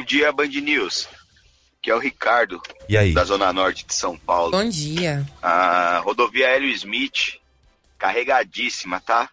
Bom dia, Band News. Que é o Ricardo, e aí? Da Zona Norte de São Paulo. Bom dia. A rodovia Hélio Smith, carregadíssima, tá?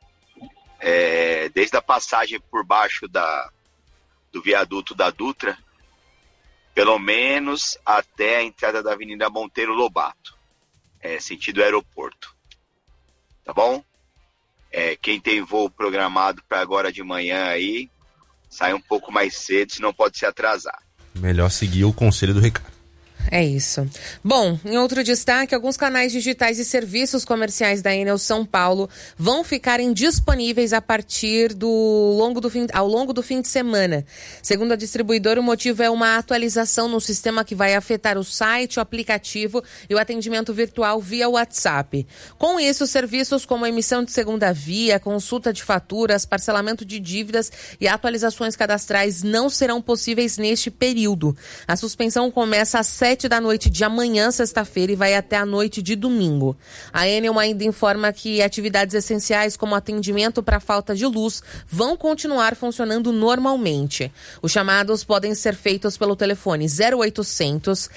Desde a passagem por baixo do viaduto da Dutra, pelo menos até a entrada da Avenida Monteiro Lobato, sentido aeroporto. Tá bom? Quem tem voo programado para agora de manhã aí, sai um pouco mais cedo, senão pode se atrasar. Melhor seguir o conselho do Ricardo. É isso. Bom, em outro destaque, alguns canais digitais e serviços comerciais da Enel São Paulo vão ficar indisponíveis a partir ao longo do fim de semana. Segundo a distribuidora, o motivo é uma atualização no sistema que vai afetar o site, o aplicativo e o atendimento virtual via WhatsApp. Com isso, serviços como emissão de segunda via, consulta de faturas, parcelamento de dívidas e atualizações cadastrais não serão possíveis neste período. A suspensão começa às 7 da noite de amanhã, sexta-feira, e vai até a noite de domingo. A Enel ainda informa que atividades essenciais como atendimento para falta de luz vão continuar funcionando normalmente. Os chamados podem ser feitos pelo telefone 0800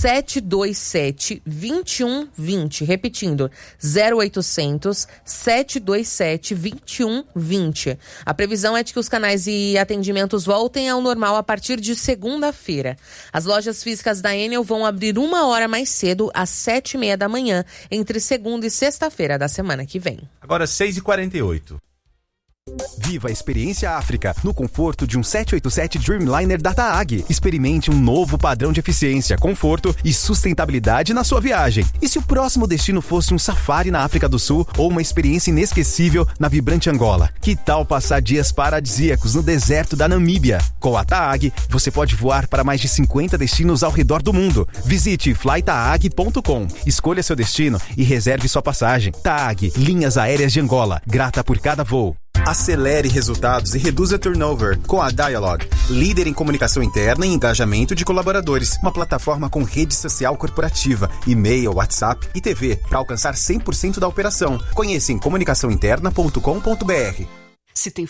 727 2120. Repetindo, 0800 727 2120. A previsão é de que os canais e atendimentos voltem ao normal a partir de segunda-feira. As lojas físicas da Enel vão abrir 1 hora mais cedo, às 7h30 da manhã, entre segunda e sexta-feira da semana que vem. Agora 6h48. Viva a experiência África no conforto de um 787 Dreamliner da TAAG. Experimente um novo padrão de eficiência, conforto e sustentabilidade na sua viagem. E se o próximo destino fosse um safari na África do Sul ou uma experiência inesquecível na vibrante Angola? Que tal passar dias paradisíacos no deserto da Namíbia? Com a TAAG, você pode voar para mais de 50 destinos ao redor do mundo. Visite flytaag.com, escolha seu destino e reserve sua passagem. TAAG, Linhas Aéreas de Angola, grata por cada voo. Acelere resultados e reduza turnover com a Dialog, líder em comunicação interna e engajamento de colaboradores. Uma plataforma com rede social corporativa, e-mail, WhatsApp e TV para alcançar 100% da operação. Conheça em comunicaçãointerna.com.br. Se tem